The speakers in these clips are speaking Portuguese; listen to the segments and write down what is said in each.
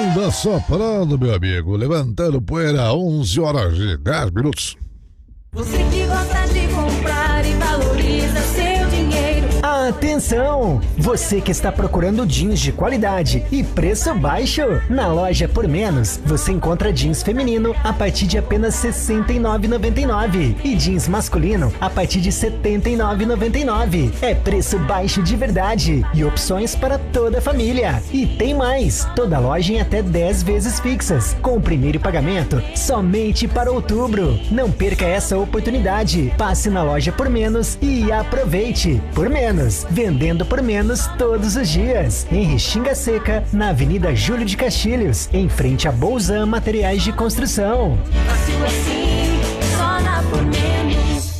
Manda soprando, meu amigo. Levantando poeira, 11 horas e 10 minutos. Você que gosta de comprar e valoriza seu dinheiro. Atenção! Você que está procurando jeans de qualidade e preço baixo, na loja Por Menos você encontra jeans feminino a partir de apenas R$ 69,99 e jeans masculino a partir de R$ 79,99. É preço baixo de verdade e opções para toda a família. E tem mais! Toda loja em até 10 vezes fixas, com o primeiro pagamento somente para outubro. Não perca essa oportunidade. Passe na loja Por Menos e aproveite. Por Menos, vendendo por menos todos os dias. Em Restinga Seca, na Avenida Júlio de Castilhos, em frente a Bolzan Materiais de Construção. Fácil assim, só na Por Menos.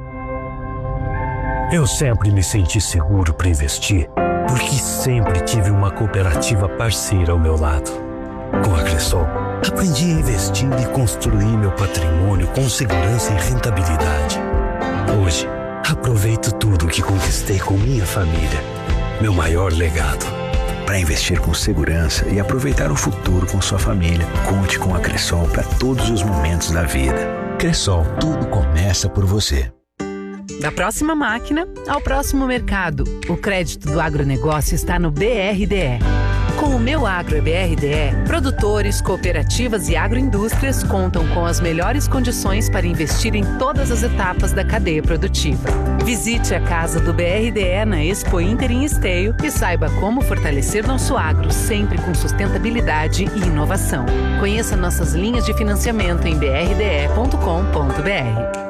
Eu sempre me senti seguro para investir, porque sempre tive uma cooperativa parceira ao meu lado. Com a Cressol, aprendi a investir e construir meu patrimônio com segurança e rentabilidade. Hoje, aproveito tudo que conquistei com minha família. Meu maior legado. Para investir com segurança e aproveitar o futuro com sua família, conte com a Cressol para todos os momentos da vida. Cressol, tudo começa por você. Da próxima máquina ao próximo mercado, o crédito do agronegócio está no BRDE. Com o Meu Agro é BRDE, produtores, cooperativas e agroindústrias contam com as melhores condições para investir em todas as etapas da cadeia produtiva. Visite a casa do BRDE na Expo Inter em Esteio e saiba como fortalecer nosso agro sempre com sustentabilidade e inovação. Conheça nossas linhas de financiamento em brde.com.br.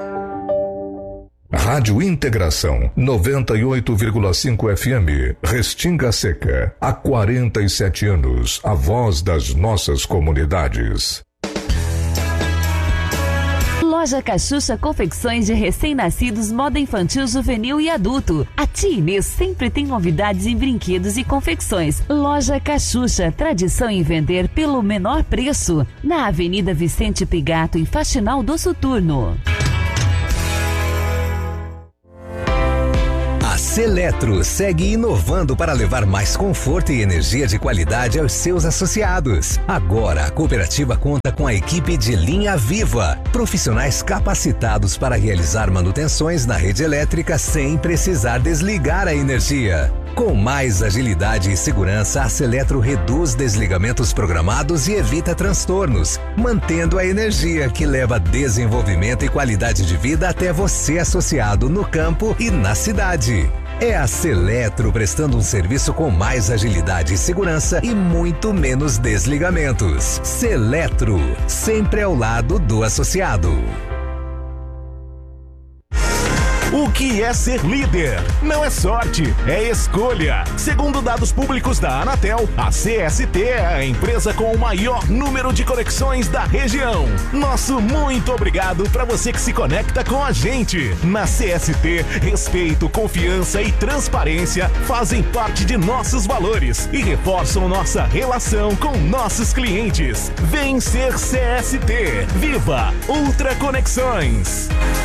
Rádio Integração 98,5 FM, Restinga Seca, há 47 anos, a voz das nossas comunidades. Loja Cachucha Confecções de Recém-Nascidos, moda infantil, juvenil e adulto. A Tia Inês sempre tem novidades em brinquedos e confecções. Loja Cachucha, tradição em vender pelo menor preço. Na Avenida Vicente Pigato, em Faxinal do Soturno. A Seletro segue inovando para levar mais conforto e energia de qualidade aos seus associados. Agora, a cooperativa conta com a equipe de linha viva, profissionais capacitados para realizar manutenções na rede elétrica sem precisar desligar a energia. Com mais agilidade e segurança, a Seletro reduz desligamentos programados e evita transtornos, mantendo a energia que leva desenvolvimento e qualidade de vida até você, associado, no campo e na cidade. É a Seletro prestando um serviço com mais agilidade e segurança e muito menos desligamentos. Seletro, sempre ao lado do associado. O que é ser líder? Não é sorte, é escolha. Segundo dados públicos da Anatel, a CST é a empresa com o maior número de conexões da região. Nosso muito obrigado para você que se conecta com a gente. Na CST, respeito, confiança e transparência fazem parte de nossos valores e reforçam nossa relação com nossos clientes. Vem ser CST. Viva Ultra Conexões.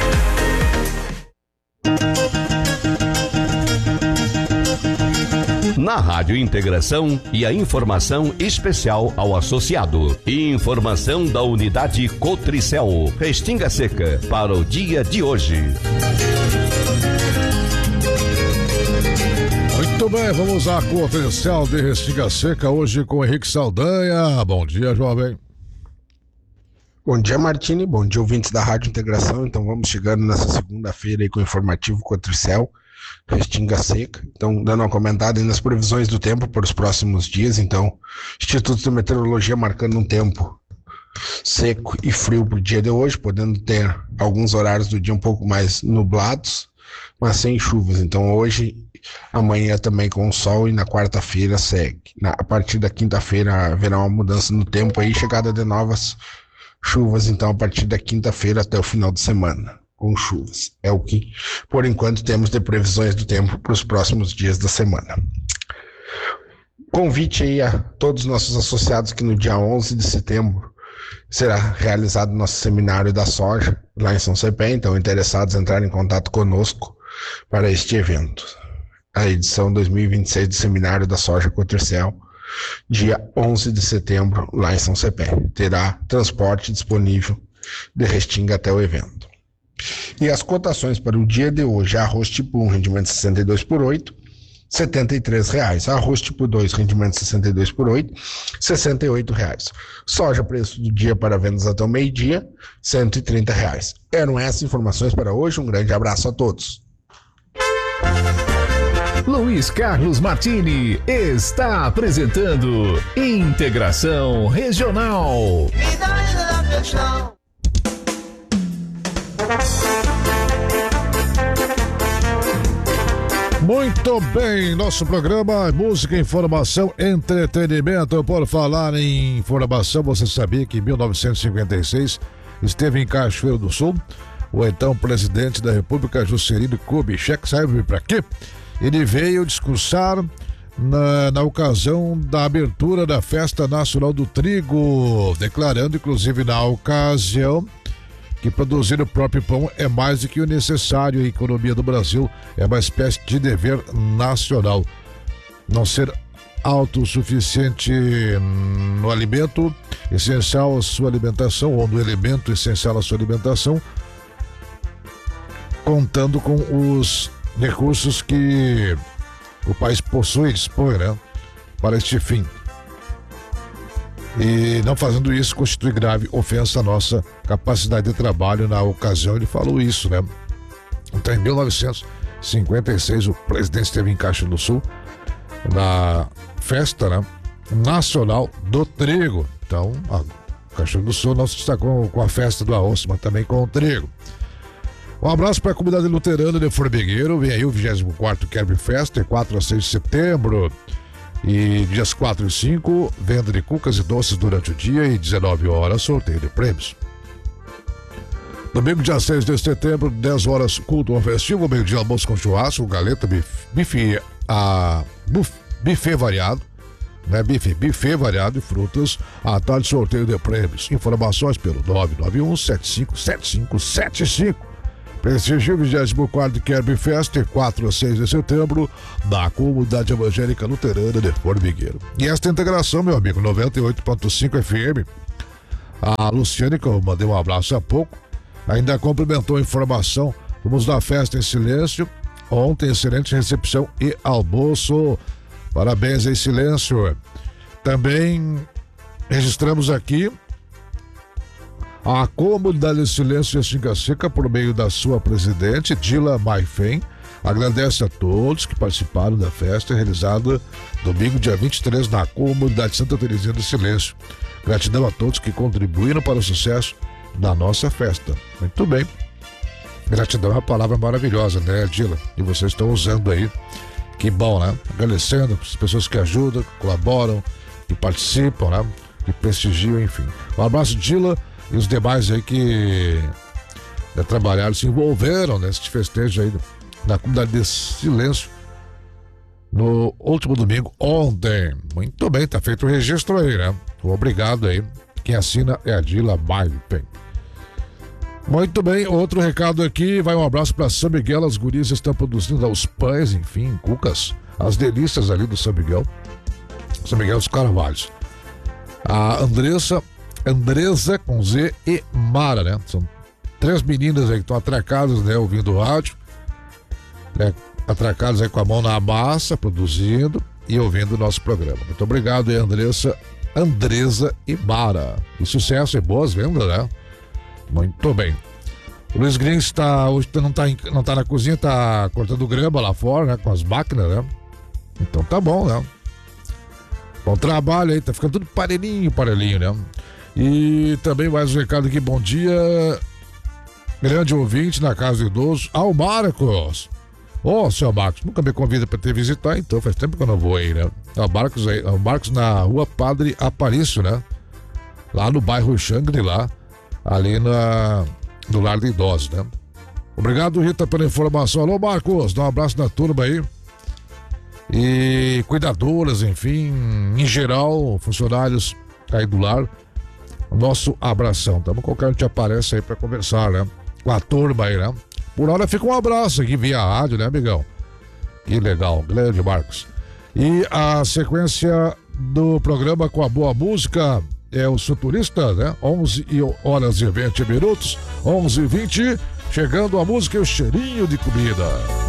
Na Rádio Integração e a informação especial ao associado. Informação da unidade Cotricel, Restinga Seca, para o dia de hoje. Muito bem, vamos à Cotricel de Restinga Seca, hoje com Henrique Saldanha. Bom dia, jovem. Bom dia, Martini. Bom dia, ouvintes da Rádio Integração. Então vamos chegando nessa segunda-feira aí com o informativo Cotricel, Restinga Seca. Então, dando uma comentada aí nas previsões do tempo para os próximos dias. Então, Instituto de Meteorologia marcando um tempo seco e frio para o dia de hoje, podendo ter alguns horários do dia um pouco mais nublados, mas sem chuvas. Então, hoje, amanhã também com sol e na quarta-feira segue. A partir da quinta-feira haverá uma mudança no tempo aí, chegada de novas chuvas, então, a partir da quinta-feira até o final de semana, com chuvas. É o que, por enquanto, temos de previsões do tempo para os próximos dias da semana. Convite aí a todos os nossos associados que no dia 11 de setembro será realizado o nosso seminário da soja, lá em São Cepé. Então, interessados entrarem em contato conosco para este evento. A edição 2026 do Seminário da Soja Cotricel dia 11 de setembro, lá em São Cepé. Terá transporte disponível de Restinga até o evento. E as cotações para o dia de hoje: arroz tipo 1, rendimento 62 por 8, R$ 73,00. Arroz tipo 2, rendimento 62 por 8, R$ 68,00. Soja, preço do dia para vendas até o meio-dia, R$ 130,00. Eram essas informações para hoje. Um grande abraço a todos. Luiz Carlos Martini está apresentando Integração Regional. Muito bem, nosso programa Música, Informação, Entretenimento. Por falar em informação, você sabia que em 1956 esteve em Cachoeiro do Sul o então presidente da República, Juscelino Kubitschek? Sabe para quê? Ele veio discursar na ocasião da abertura da Festa Nacional do Trigo, declarando, inclusive, na ocasião, que produzir o próprio pão é mais do que o necessário. A economia do Brasil é uma espécie de dever nacional. Não ser autossuficiente no alimento essencial à sua alimentação, ou no elemento essencial à sua alimentação, contando com os recursos que o país possui e dispõe, né, para este fim. E não fazendo isso constitui grave ofensa à nossa capacidade de trabalho. Na ocasião ele falou isso, né? Então, em 1956, o presidente esteve em Caxias do Sul na Festa, né, Nacional do Trigo. Então, Caxias do Sul não se destacou com a festa do arroz, mas também com o trigo. Um abraço para a comunidade luterana de Formigueiro. Vem aí o 24º Kerb Fest, de 4 a 6 de setembro. E dias 4 e 5, venda de cucas e doces durante o dia, e 19 horas, sorteio de prêmios. Domingo, dia 6 de setembro, 10 horas, culto ao festivo, meio-dia, almoço com churrasco, galeta, buffet variado, né? Buffet variado e frutas, à tarde, sorteio de prêmios. Informações pelo 991-757575. Prestigie o 24º Kerb Fest, 4 a 6 de setembro, da Comunidade Evangélica Luterana de Formigueiro. E esta integração, meu amigo, 98.5 FM, a Luciane, que eu mandei um abraço há pouco, ainda complementou a informação. Fomos na festa em silêncio, ontem excelente recepção e almoço. Parabéns em silêncio. Também registramos aqui a Comunidade de Silêncio de Restinga Seca, por meio da sua presidente, Dila Maifem, agradece a todos que participaram da festa realizada domingo, dia 23, na Comunidade Santa Teresinha do Silêncio. Gratidão a todos que contribuíram para o sucesso da nossa festa. Muito bem. Gratidão é uma palavra maravilhosa, né, Dila? E vocês estão usando aí. Que bom, né? Agradecendo as pessoas que ajudam, que colaboram, que participam, né? Que prestigiam, enfim. Um abraço, Dila. E os demais aí que trabalharam, se envolveram nesse festejo aí na Comunidade de Silêncio no último domingo, ontem. Muito bem, tá feito o registro aí, né? Obrigado aí. Quem assina é a Dila Maifem. Muito bem, outro recado aqui, vai um abraço para São Miguel. As gurias estão produzindo os pães, enfim, cucas, as delícias ali do São Miguel dos Carvalhos. A Andressa com Z e Mara, né? São 3 meninas aí que estão atracadas, né? Ouvindo o rádio, né? Atracadas aí com a mão na massa, produzindo e ouvindo o nosso programa. Muito obrigado aí, Andressa e Mara. E sucesso e boas vendas, né? Muito bem. O Luiz Green hoje não tá na cozinha, tá cortando grama lá fora, né? Com as máquinas, né? Então tá bom, né? Bom trabalho aí, tá ficando tudo parelhinho, né? E também mais um recado aqui, bom dia, grande ouvinte na Casa do Idoso, ao Marcos. Seu Marcos, nunca me convida para te visitar, então faz tempo que eu não vou aí, né? O Marcos na rua Padre Aparício, né? Lá no bairro Xangri-Lá, ali no Lar de Idosos, né? Obrigado, Rita, pela informação. Alô, Marcos, dá um abraço na turma aí. E cuidadoras, enfim, em geral, funcionários aí do lar, nosso abração. Então, qualquer um te aparece aí pra conversar, né? Com a turma aí, né? Por hora fica um abraço aqui via rádio, né, amigão? Que legal, grande Marcos. E a sequência do programa com a boa música é o Futurista, né? 11h20, 11h20, chegando a música e o cheirinho de comida.